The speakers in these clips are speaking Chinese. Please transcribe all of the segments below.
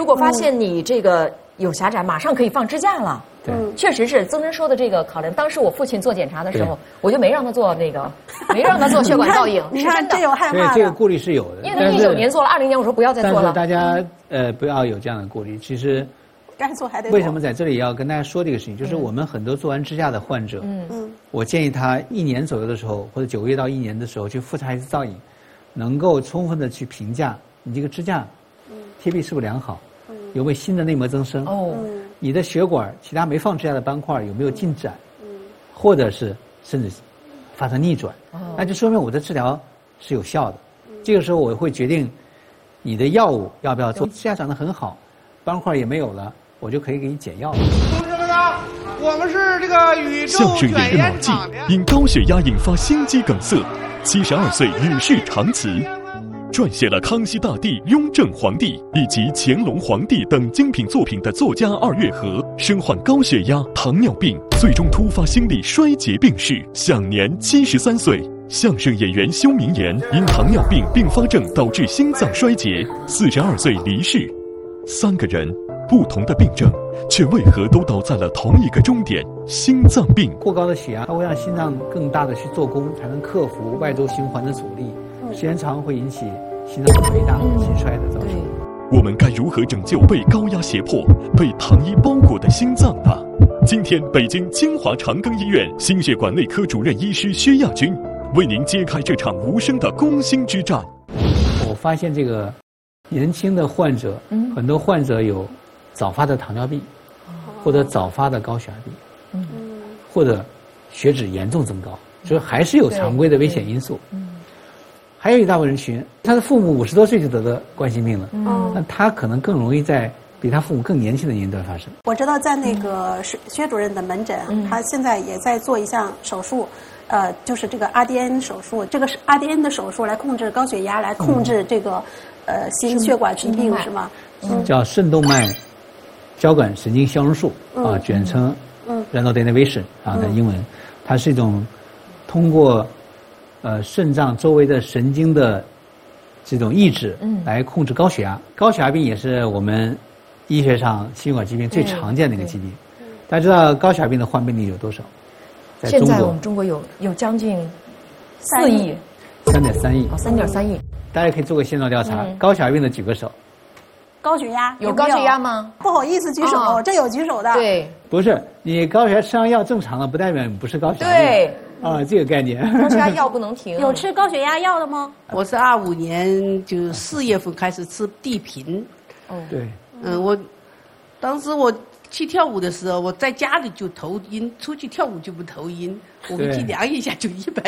如果发现你这个有狭窄，马上可以放支架了。 对， 确实是曾真说的这个考量。当时我父亲做检查的时候，我就没让他做没让他做血管造影。 你看这有害怕的。 对，这个顾虑是有的。 因为他19年做了，20年我说不要再做了。 但是大家不要有这样的顾虑。其实该做还得做。 为什么在这里也要跟大家说这个事情？就是我们很多做完支架的患者，我建议他1年左右的时候，或者9个月到1年的时候去复查一次造影，能够充分的去评价你这个支架贴壁是不是良好，有没有新的内膜增生，你的血管其他没放支架的斑块有没有进展，或者是甚至发生逆转，那就说明我的治疗是有效的。这个时候我会决定你的药物要不要做。支架长得很好，斑块也没有了，我就可以给你减药。 同志们啊，我们是这个宇宙相声演员马季因高血压引发心肌梗塞，72岁与世长辞。撰写了《康熙大帝》《雍正皇帝》以及《乾隆皇帝》等精品作品的作家2月河，身患高血压、糖尿病，最终突发心力衰竭病逝，享年73岁。相声演员休明言因糖尿病并发症导致心脏衰竭，42岁离世。3个人不同的病症，却为何都倒在了同一个终点——心脏病？ 过高的血压，它会让心脏更大的去做功，才能克服外周循环的阻力。时间长会引起心脏肥大、心衰的造成。 我们该如何拯救被高压胁迫、被糖衣包裹的心脏呢？今天，北京金华长庚医院心血管内科主任医师薛亚军为您揭开这场无声的攻心之战。 我发现这个年轻的患者，很多患者有早发的糖尿病，或者早发的高血压病，或者血脂严重增高，所以还是有常规的危险因素。还有一大部分人群，他的父母50多岁就得了冠心病了，那他可能更容易在比他父母更年轻的年龄段发生。 我知道在那个薛主任的门诊，他现在也在做一项手术，就是这个 RDN 手术。这个是 RDN 的手术来控制高血压，来控制这个心血管疾病是吗？ 叫肾动脉交感神经消融术啊，简称renal denervation 啊的英文，它是一种通过肾脏周围的神经的这种抑制来控制高血压。高血压病也是我们医学上心血管疾病最常见的一个疾病。大家知道高血压病的患病率有多少？ 现在我们中国有将近4亿 ，3.3亿 ，3.3亿。 大家可以做个现状调查，高血压病的举个手。 高血压有高血压吗？ 不好意思举手，这有举手的。 对， 不是你高血压吃上药正常了，不代表你不是高血压病。 对。 这个概念。 高血压药不能停。 有吃高血压药的吗？ 我是25年就4月份开始吃地平。 对。 我当时我去跳舞的时候，我在家里就头晕，出去跳舞就不头晕。我回去量一下就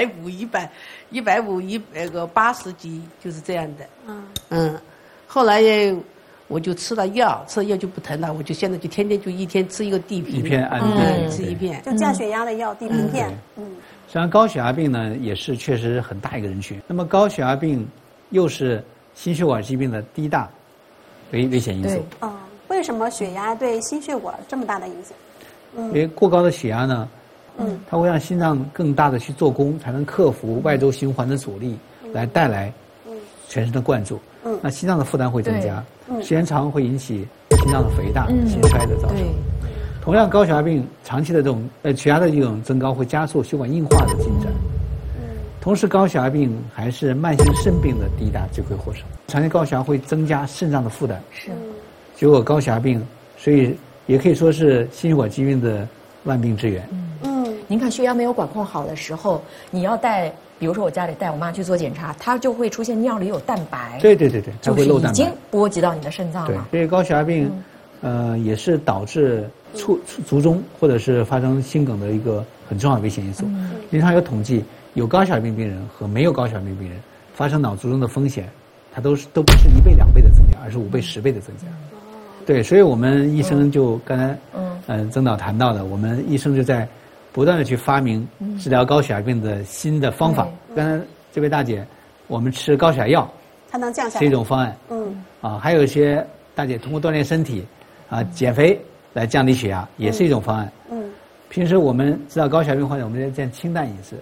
150、180几，就是这样的。后来我就吃了药，吃了药就不疼了，我就现在就天天就一天吃一个地平， 一片吃一片， 就降血压的药地平片。 实际上高血压病呢也是确实很大一个人群。那么高血压病又是心血管疾病的第一大危险因素。 为什么血压对心血管这么大的影响？ 因为过高的血压呢，它会让心脏更大的去做功，才能克服外周循环的阻力，来带来全身的灌注。那心脏的负担会增加，时间长会引起心脏的肥大、心衰的造成。同样，高血压病长期的这种血压的这种增高，会加速血管硬化的进展。同时，高血压病还是慢性肾病的第一大罪魁祸首。长期高血压会增加肾脏的负担，结果高血压病，所以也可以说是心血管疾病的万病之源。 您看血压没有管控好的时候，你要带，比如说我家里带我妈去做检查，它就会出现尿里有蛋白。 对，它会漏蛋白， 就是已经波及到你的肾脏了。 对，所以高血压病，也是导致卒中或者是发生心梗的一个很重要的危险因素。临床有统计，有高血压病病人和没有高血压病病人发生脑卒中的风险，它都不是1倍、2倍的增加，而是5倍、10倍的增加。对，所以我们医生就刚才曾导谈到的，我们医生就在不断的去发明治疗高血压病的新的方法。刚才这位大姐，我们吃高血压药， 它能降下来， 是一种方案。还有一些大姐通过锻炼身体减肥来降低血压，也是一种方案。平时我们知道高血压病患者，我们在清淡饮食，